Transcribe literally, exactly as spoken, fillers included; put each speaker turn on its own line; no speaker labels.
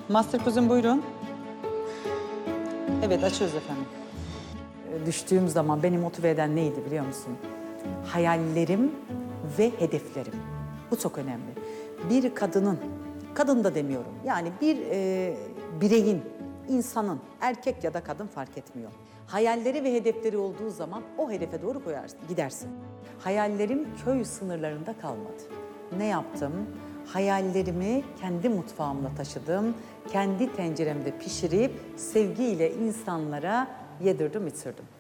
Master kuzum buyurun. Evet, açıyoruz efendim.
Düştüğüm zaman beni motive eden neydi biliyor musun? Hayallerim ve hedeflerim. Bu çok önemli. Bir kadının, kadın da demiyorum, yani bir e, bireyin, insanın, erkek ya da kadın fark etmiyor. Hayalleri ve hedefleri olduğu zaman o hedefe doğru koyarsın, gidersin. Hayallerim köy sınırlarında kalmadı. Ne yaptım? Hayallerimi kendi mutfağımda taşıdım, kendi tenceremde pişirip sevgiyle insanlara yedirdim, içirdim.